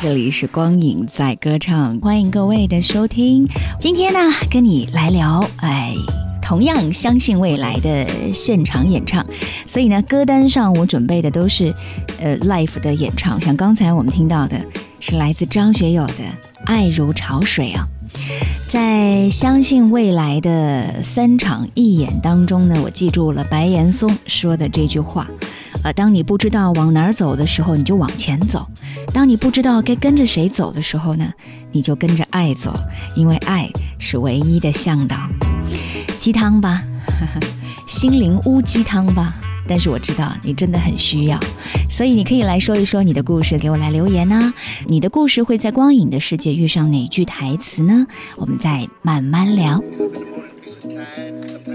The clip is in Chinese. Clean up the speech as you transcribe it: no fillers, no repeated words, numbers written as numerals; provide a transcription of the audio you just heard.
这里是光影在歌唱，欢迎各位的收听。今天呢，跟你来聊同样相信未来的现场演唱，所以呢，歌单上我准备的都是live 的演唱，像刚才我们听到的是来自张学友的《爱如潮水》啊。在相信未来的3场义演当中呢，我记住了白岩松说的这句话，当你不知道往哪儿走的时候，你就往前走；当你不知道该跟着谁走的时候呢，你就跟着爱走，因为爱是唯一的向导。鸡汤吧，心灵乌鸡汤吧，但是我知道你真的很需要，所以你可以来说一说你的故事，给我来留言啊。你的故事会在光影的世界遇上哪句台词呢？我们再慢慢聊。